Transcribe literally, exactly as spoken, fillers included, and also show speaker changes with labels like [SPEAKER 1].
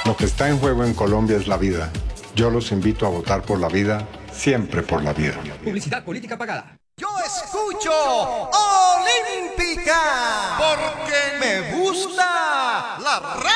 [SPEAKER 1] Lo que está en juego en Colombia es la vida. Yo los invito a votar por la vida, siempre por la vida.
[SPEAKER 2] Publicidad política pagada.
[SPEAKER 3] Yo escucho Olímpica porque me gusta la radio.